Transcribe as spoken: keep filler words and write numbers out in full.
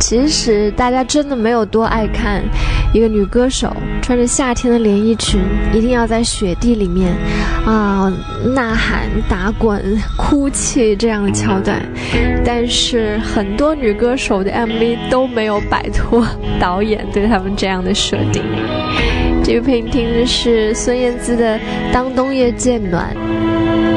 其实大家真的没有多爱看一个女歌手穿着夏天的连衣裙，一定要在雪地里面啊呐喊、打滚、哭泣这样的桥段。但是很多女歌手的 M V 都没有摆脱导演对他们这样的设定。这部片听的是孙燕姿的《当冬夜渐暖》。